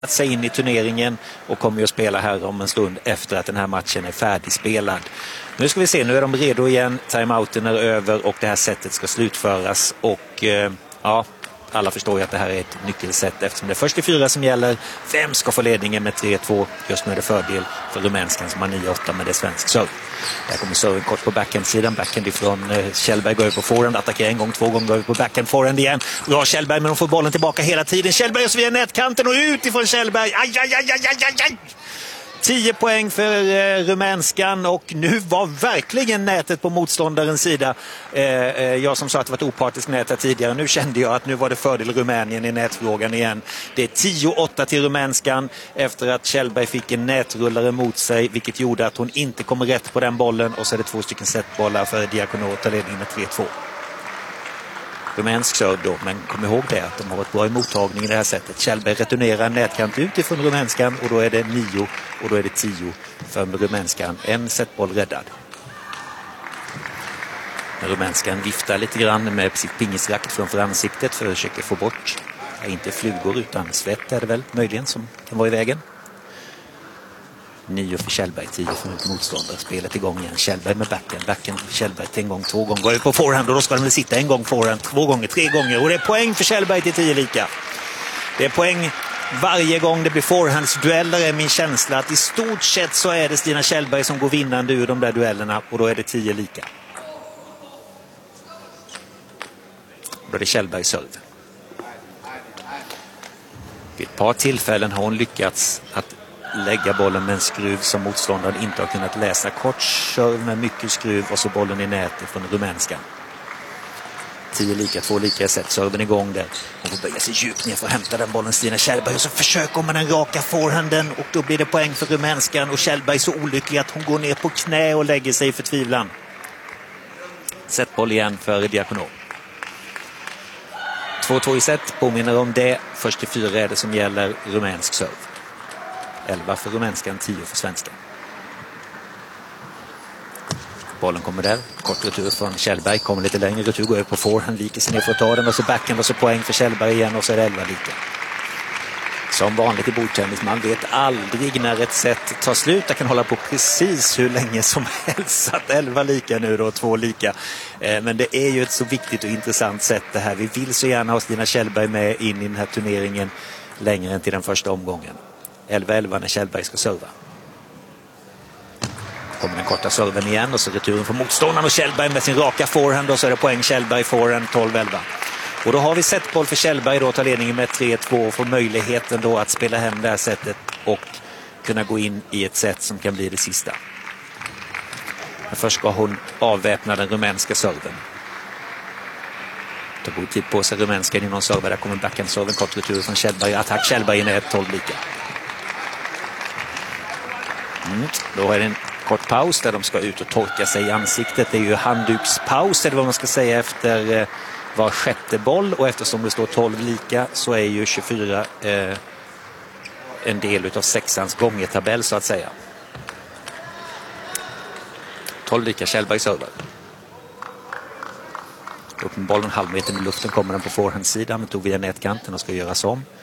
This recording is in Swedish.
sig in i turneringen och kommer att spela här om en stund efter att den här matchen är färdigspelad. Nu ska vi se, nu är de redo igen, timeouten är över och det här sättet ska slutföras och ja, alla förstår ju att det här är ett nyckelsätt eftersom det är först i 4 som gäller. Vem ska få ledningen med 3-2? Just nu är det fördel för rumänskan som har 9-8 med det svensk serve. Där kommer serven kort på backhandsidan. Backhand ifrån Kjellberg går över på forehand. Attackerar en gång, 2 gånger går över på backhand. Forehand igen. Bra Kjellberg, men de får bollen tillbaka hela tiden. Kjellberg och så via nätkanten och ut ifrån Kjellberg. Aj, aj, aj, aj, aj, aj. 10 poäng för rumänskan och nu var verkligen nätet på motståndarens sida. Jag som sa att det var ett opartiskt nät tidigare. Nu kände jag att nu var det fördel Rumänien i nätfrågan igen. Det är 10-8 till rumänskan efter att Kjellberg fick en nätrullare mot sig, vilket gjorde att hon inte kom rätt på den bollen och så är det 2 stycken setbollar för Diakono att ta ledningen med 3-2. Rumänsk serve då, men kom ihåg det att de har varit bra i mottagning i det här sättet. Kjellberg returnerar nätkant utifrån rumänskan och då är det 9 och då är det 10 för rumänskan. En setboll räddad. Rumänskan viftar lite grann med sitt pingisrakt framför ansiktet för att försöka få bort, inte flugor utan svett är det väl möjligen som kan vara i vägen. 9 för Kjellberg, 10 för motståndare. Spelet igång igen. Kjellberg med backen Kjellberg till en gång, 2 gånger. Går på forehand och då ska de väl sitta en gång forehand, 2 gånger, 3 gånger. Och det är poäng för Kjellberg till 10 lika. Det är poäng varje gång det blir forehandsdueller är min känsla att i stort sett så är det Stina Kjellberg som går vinnande ur de där duellerna och då är det 10 lika. Då är det Kjellberg serve. Vid ett par tillfällen har hon lyckats att lägga bollen med en skruv som motståndaren inte har kunnat läsa. Kort serve med mycket skruv och så bollen i nätet från rumänskan. 10 lika, 2 lika set. Serven igång där. Hon får böja sig djupt ner för att hämta den bollen Stina Kjellberg och så försöker hon med den raka forehanden och då blir det poäng för rumänskan och Kjellberg är så olycklig att hon går ner på knä och lägger sig i förtvivlan. Setboll igen för Diakono. 2-2 i set, påminner om det. Först till 4 är det som gäller rumänsk serve. 11 för rumänskan, 10 för svenskan. Bollen kommer där. Kort retur från Kjellberg. Kommer lite längre. Retur går över på forehand. Viker sig ner för att ta den. Och så backhand och så poäng för Kjellberg igen. Och så är det 11 lika. Som vanligt i bordtennis. Man vet aldrig när ett set tar slut. Jag kan hålla på precis hur länge som helst. Att 11 lika nu då. 2 lika. Men det är ju ett så viktigt och intressant sätt det här. Vi vill så gärna ha Stina Kjellberg med in i den här turneringen. Längre än till den första omgången. 11-11 när Kjellberg ska serva. Kommer den korta serven igen och så returen från motståndaren och Kjellberg med sin raka forehand och så är det poäng Kjellberg forehand 12-11. Och då har vi setboll för Kjellberg då tar ledningen med 3-2 och får möjligheten då att spela hem det här sättet och kunna gå in i ett set som kan bli det sista. Men först ska hon avväpna den rumänska serven. Det tar god tid på sig rumänskan innan server. Där kommer backhand-serven, kort retur från Kjellberg. Attack Kjellberg in är 12 lika. Då är det en kort paus där de ska ut och torka sig i ansiktet. Det är ju handdukspaus eller vad man ska säga efter var sjätte boll. Och eftersom det står 12 lika så är ju 24 en del utav 6ans gångertabell så att säga. 12 lika Kjellberg server. Upp med bollen halvmeter med luften kommer den på forehandsidan. Men tog via nätkanten och ska göras om.